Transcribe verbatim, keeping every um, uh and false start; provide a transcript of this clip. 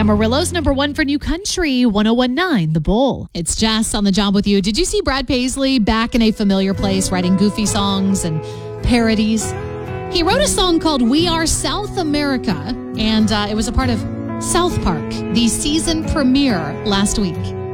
Amarillo's number one for new country, one oh one point nine The Bull. It's Jess on the job with you. Did you see Brad Paisley back in a familiar place writing goofy songs and parodies? He wrote a song called We Are South America, and uh, it was a part of South Park, the season premiere last week.